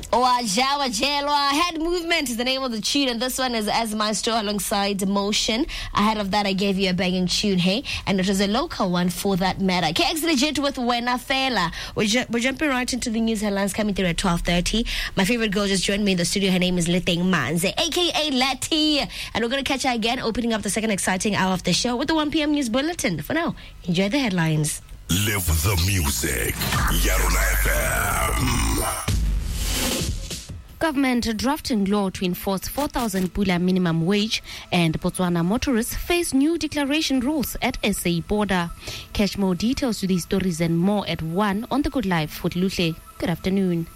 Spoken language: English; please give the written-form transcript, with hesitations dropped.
Jawa Jelwa. Head Movement is the name of the tune, and this one is As Maestro alongside Motion. Ahead of that, I gave you a banging tune, hey? And it was a local one for that matter. KX Legit with Wena Fela. We're jumping right into the news headlines coming through at 12:30. My favorite girl just joined me in the studio. Her name is Leteng Manze, a.k.a. Letty. And we're going to catch her again, opening up the second exciting hour of the show with the 1 p.m. news bulletin. For now, enjoy the headlines. Live the music. Yarona FM. Government drafting law to enforce 4,000 Pula minimum wage, and Botswana motorists face new declaration rules at SA border. Catch more details to these stories and more at 1 on The Good Life with Luhle. Good afternoon.